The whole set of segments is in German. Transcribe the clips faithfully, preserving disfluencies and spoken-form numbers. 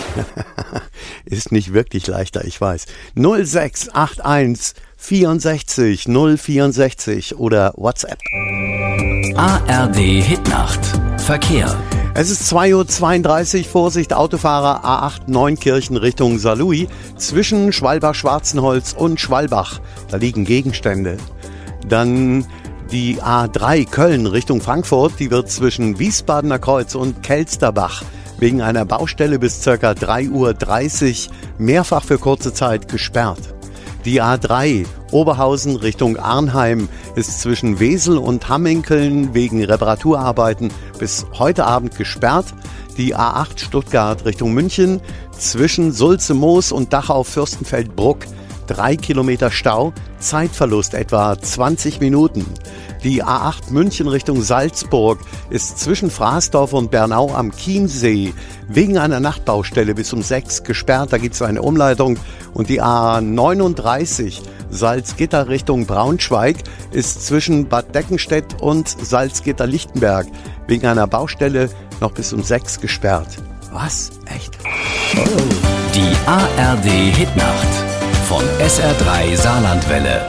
Ist nicht wirklich leichter, ich weiß. null sechs acht eins vierundsechzig null vierundsechzig oder WhatsApp. A R D Hitnacht. Verkehr. Es ist zwei Uhr zweiunddreißig, Vorsicht Autofahrer A acht Neunkirchen Richtung Saarlouis. Zwischen Schwalbach-Schwarzenholz und Schwalbach, da liegen Gegenstände. Dann die A drei Köln Richtung Frankfurt, die wird zwischen Wiesbadener Kreuz und Kelsterbach wegen einer Baustelle bis ca. drei Uhr dreißig mehrfach für kurze Zeit gesperrt. Die A drei Oberhausen Richtung Arnheim ist zwischen Wesel und Hamminkeln wegen Reparaturarbeiten bis heute Abend gesperrt. Die A acht Stuttgart Richtung München zwischen Sulze-Moos und Dachau-Fürstenfeldbruck drei Kilometer Stau, Zeitverlust etwa zwanzig Minuten. Die A acht München Richtung Salzburg ist zwischen Fraßdorf und Bernau am Chiemsee wegen einer Nachtbaustelle bis um sechs gesperrt. Da gibt es eine Umleitung. Und die A neununddreißig Salzgitter Richtung Braunschweig ist zwischen Bad Deckenstedt und Salzgitter-Lichtenberg wegen einer Baustelle noch bis um sechs gesperrt. Was? Echt? Oh. Die A R D Hitnacht von S R drei Saarlandwelle.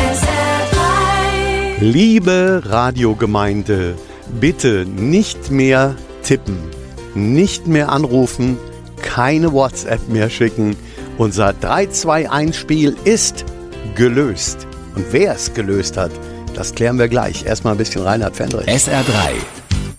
Liebe Radiogemeinde, bitte nicht mehr tippen, nicht mehr anrufen, keine WhatsApp mehr schicken. Unser drei zwei eins Spiel ist gelöst. Und wer es gelöst hat, das klären wir gleich. Erstmal ein bisschen Reinhard Fendrich. S R drei